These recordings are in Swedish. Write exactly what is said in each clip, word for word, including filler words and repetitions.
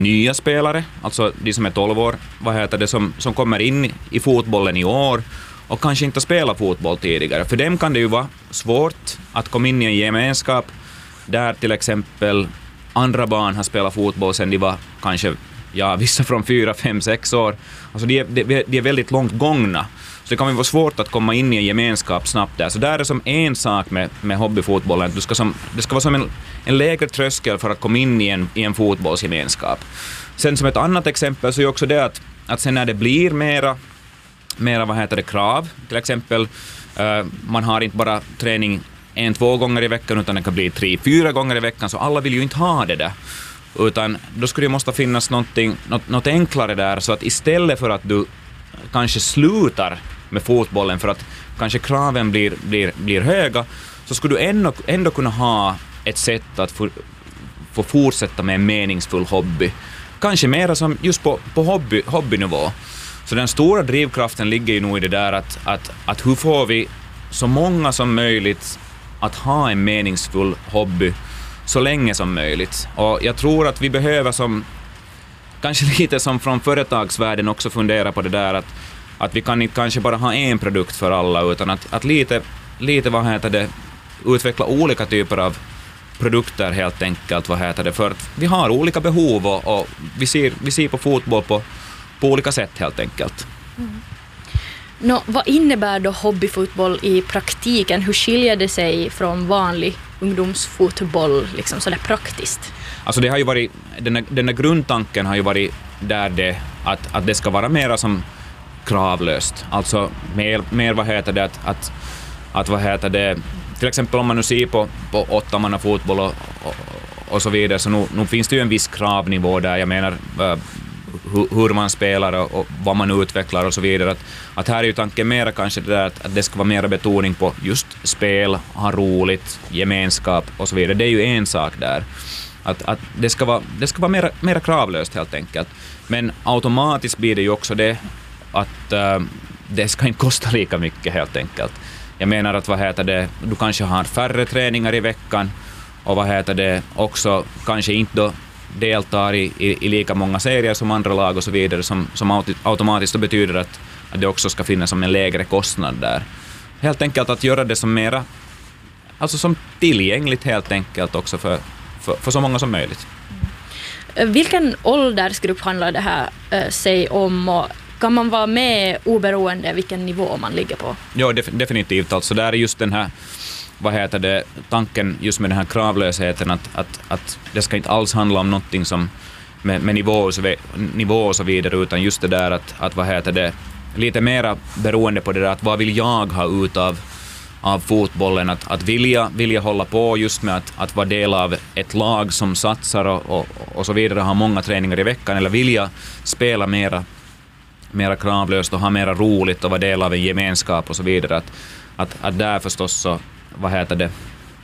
nya spelare, alltså de som är tolv år, vad heter det, som, som kommer in i fotbollen i år och kanske inte spelat fotboll tidigare. För dem kan det ju vara svårt att komma in i en gemenskap där till exempel andra barn har spelat fotboll sedan de var kanske, ja, vissa från fyra, fem, sex år. Alltså de är, de, de är väldigt långt gångna. Så det kan ju vara svårt att komma in i en gemenskap snabbt där. Så där är som en sak med, med hobbyfotbollen. Du ska som, det ska vara som en, en lägre tröskel för att komma in i en, i en fotbollsgemenskap. Sen som ett annat exempel så är också det att, att sen när det blir mera, mera vad heter det, krav, till exempel uh, man har inte bara träning en, två gånger i veckan utan det kan bli tre, fyra gånger i veckan, så alla vill ju inte ha det där. Utan då skulle det måste finnas någonting, något, något enklare där, så att istället för att du kanske slutar med fotbollen för att kanske kraven blir, blir, blir höga, så skulle du ändå, ändå kunna ha ett sätt att få, få fortsätta med en meningsfull hobby. Kanske mera som just på, på hobby, hobbynivå. Så den stora drivkraften ligger ju nog i det där att, att, att hur får vi så många som möjligt att ha en meningsfull hobby så länge som möjligt. Och jag tror att vi behöver som, kanske lite som från företagsvärlden också fundera på det där att, att vi kan inte kanske bara ha en produkt för alla, utan att, att lite, lite vad heter det, utveckla olika typer av produkter helt enkelt, vad heter det, för att vi har olika behov och, och vi, ser, vi ser på fotboll på, på olika sätt helt enkelt. Mm. Nå, vad innebär då hobbyfotboll i praktiken? Hur skiljer det sig från vanlig ungdomsfotboll liksom sådär praktiskt? Alltså det har ju varit, den här, den här grundtanken har ju varit där det, att, att det ska vara mera som kravlöst. Alltså mer, mer vad heter det, att, att, att vad heter det, till exempel om man nu ser på, på åtta manna fotboll och, och, och så vidare, så nu, nu finns det ju en viss kravnivå där, jag menar uh, hur, hur man spelar och, och vad man utvecklar och så vidare. Att, att här är ju tanken mera kanske det där att, att det ska vara mera betoning på just spel, ha roligt, gemenskap och så vidare. Det är ju en sak där. Att, att det ska vara, det ska vara mera, mera kravlöst helt enkelt. Men automatiskt blir det ju också det att uh, det ska inte kosta lika mycket helt enkelt. Jag menar att vad heter det, du kanske har färre träningar i veckan och vad heter det också kanske inte då deltar i, i, i lika många serier som andra lag och så vidare, som, som automatiskt betyder att, att det också ska finnas som en lägre kostnad där. Helt enkelt att göra det som mera, alltså som tillgängligt helt enkelt också för, för, för så många som möjligt. Vilken åldersgrupp handlar det här äh, sig om, och kan man vara med oberoende vilken nivå man ligger på? Ja, def- definitivt. Alltså där är just den här, vad heter det, tanken just med den här kravlösheten att, att, att det ska inte alls handla om någonting som med, med nivå, och så, nivå och så vidare, utan just det där att, att vad heter det, lite mera beroende på det där att vad vill jag ha ut av, av fotbollen, att, att vilja, vilja hålla på just med att, att vara del av ett lag som satsar och, och, och så vidare, ha många träningar i veckan, eller vilja spela mera mera kravlöst och ha mera roligt och vara del av en gemenskap och så vidare. Att, att, att där förstås så, vad heter det,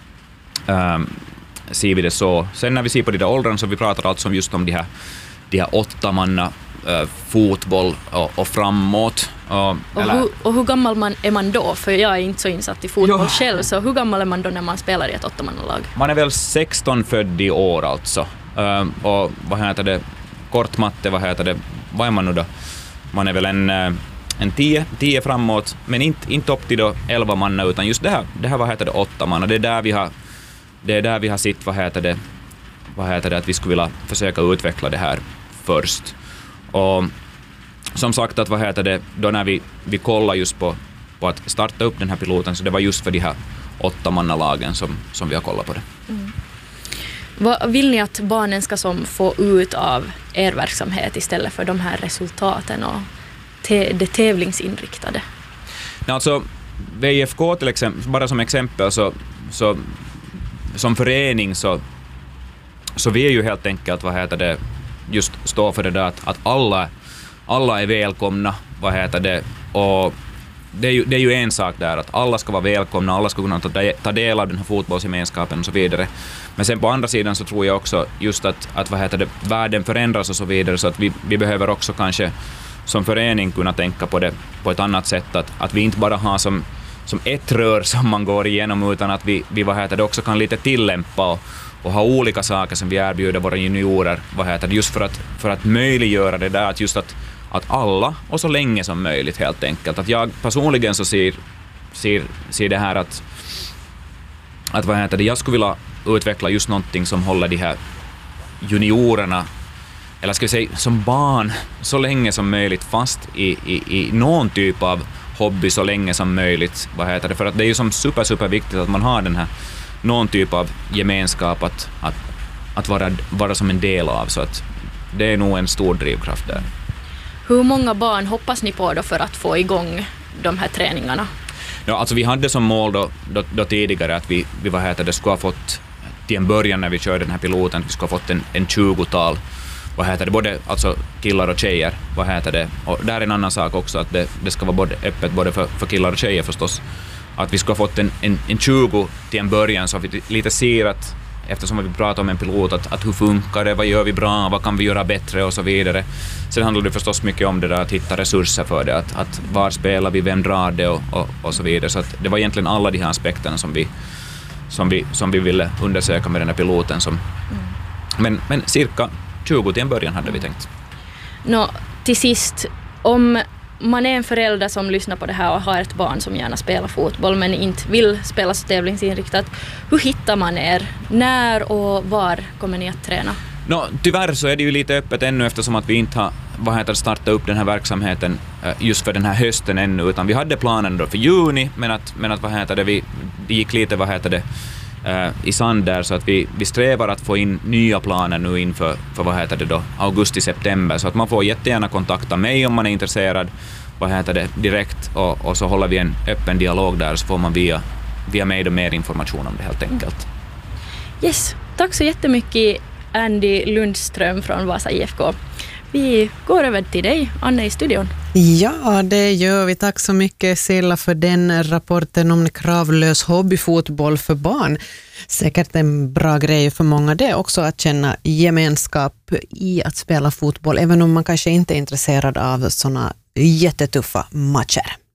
um, ser vi det så. Sen när vi ser på de där åldern så vi pratar alltså just om de här, de här åtta manna uh, fotboll och, och framåt. Och, och, eller, hur, och hur gammal man är man då? För jag är inte så insatt i fotboll jo. själv, så hur gammal är man då när man spelar i ett åttamannalag? Man är väl sexton född i år alltså. Uh, och vad heter det, kort matte, vad heter det, vad är man nu då? Man är väl en, en tio, tio framåt, men inte, inte upp till då elva manna, utan just det här, det här vad heter det, åtta manna. Det är där vi har, det är där vi har sitt, vad heter det, vad heter det, att vi skulle vilja försöka utveckla det här först. Och som sagt att vad heter det, då när vi, vi kollar just på, på att starta upp den här piloten, så det var just för de här åtta mannalagen som, som vi har kollat på det. Mm. Vad vill ni att barnen ska som få ut av er verksamhet istället för de här resultaten och te- det tävlingsinriktade? Ja, alltså V I F K till exempel, bara som exempel, så, så som förening så, så vi är ju helt enkelt, vad heter det, just stå för det där att, att alla, alla är välkomna, vad heter det, och det är, ju, det är ju en sak där, att alla ska vara välkomna, alla ska kunna ta, ta del av den här fotbollsgemenskapen och så vidare. Men sen på andra sidan så tror jag också just att, att vad heter det, världen förändras och så vidare, så att vi, vi behöver också kanske som förening kunna tänka på det på ett annat sätt, att, att vi inte bara har som, som ett rör som man går igenom, utan att vi, vi vad heter det, också kan lite tillämpa och, och ha olika saker som vi erbjuder våra juniorer, vad heter det, just för att, för att möjliggöra det där, att just att, att alla och så länge som möjligt helt enkelt. Att jag personligen så ser, ser, ser det här att, att vad heter det, jag skulle vilja utveckla just någonting som håller de här juniorerna, eller ska vi säga som barn, så länge som möjligt fast i, i, i någon typ av hobby så länge som möjligt, vad heter det, för att det är ju som super, super viktigt att man har den här någon typ av gemenskap att, att, att vara, vara som en del av, så att det är nog en stor drivkraft där. Hur många barn hoppas ni på då för att få igång de här träningarna? Ja, alltså vi hade som mål då, då, då tidigare att vi, vi vad heter det, skulle ha fått till en början när vi körde den här piloten, vi skulle ha fått en, en tjugotal, vad heter det, både alltså killar och tjejer, vad heter det, och där är en annan sak också, att det, det ska vara både öppet både för, för killar och tjejer förstås, att vi ska ha fått en, en, en tjugo till en början, så att vi lite ser att, eftersom vi pratar om en pilot, att, att hur funkar det, vad gör vi bra, vad kan vi göra bättre och så vidare. Sen handlar det förstås mycket om det där att hitta resurser för det, att, att var spelar vi, vem drar det och, och, och så vidare, så att det var egentligen alla de här aspekterna som vi som vi, som vi ville undersöka med den här piloten som, mm. men, men cirka tjugo till en början hade vi tänkt. Nå, till sist, om man är en förälder som lyssnar på det här och har ett barn som gärna spelar fotboll men inte vill spela så tävlingsinriktat, hur hittar man er? När och var kommer ni att träna? Nå, tyvärr så är det ju lite öppet ännu, eftersom att vi inte har vad heter, startat upp den här verksamheten just för den här hösten ännu, utan vi hade planen då för juni, men att, men att vad heter det, vi det gick lite vad heter det, uh, i sand där, så att vi, vi strävar att få in nya planer nu inför för vad heter det då, augusti-september, så att man får jättegärna kontakta mig om man är intresserad, vad heter det, direkt, och, och så håller vi en öppen dialog där, så får man via, via mig då mer information om det helt enkelt. Yes, tack så jättemycket Andy Lundström från Vasa I F K. Vi går över till dig, Anna, i studion. Ja, det gör vi. Tack så mycket, Silla, för den rapporten om kravlös hobbyfotboll för barn. Säkert en bra grej för många det också, att känna gemenskap i att spela fotboll, även om man kanske inte är intresserad av såna jättetuffa matcher.